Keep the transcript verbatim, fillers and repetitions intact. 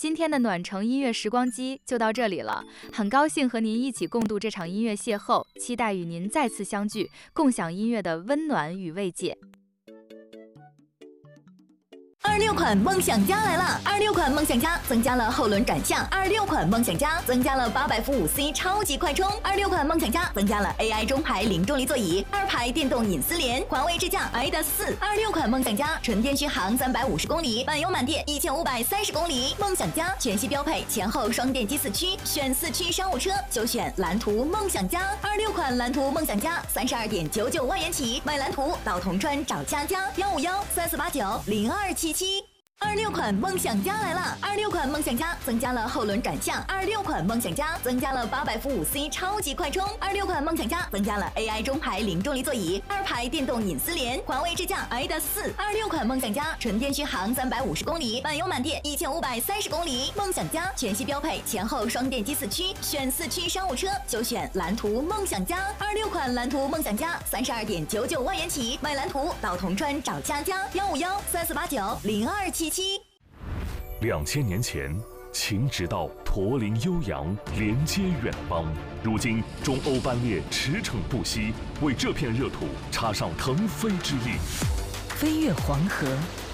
今天的暖城音乐时光机就到这里了，很高兴和您一起共度这场音乐邂逅，期待与您再次相聚，共享音乐的温暖与慰藉。 二六款梦想家来了！二六款梦想家增加了后轮转向，二六款梦想家增加了八百伏五 C 超级快充，二六款梦想家增加了 A I 中排零重力座椅，二排电动隐私联，环卫智驾 I D A S 四。二六款梦想家纯电续航三百五十公里，满油满电一千五百三十公里。梦想家全系标配前后双电机四驱，选四驱商务车就选蓝图梦想家。二六款蓝图梦想家三十二点九九万元起，买蓝图到铜川找佳佳幺五幺三四八九零二七七。二六款梦想家来了！二六款梦想家增加了后轮转向，二六款梦想家增加了八百伏五 C 超级快充，二六款梦想家增加了 A I 中排零重力座椅，二排电动隐私联，环卫智驾 I D A S 四。二六款梦想家纯电续航三百五十公里，满油满电一千五百三十公里。梦想家全系标配前后双电机四驱，选四驱商务车就选蓝图梦想家。二六款蓝图梦想家三十二点九九万元起，买蓝图到铜川找佳佳幺五幺三四八九零二七。 两千年前，秦直道驼铃悠扬，连接远邦。如今，中欧班列驰骋不息，为这片热土插上腾飞之力。 飞越黄河，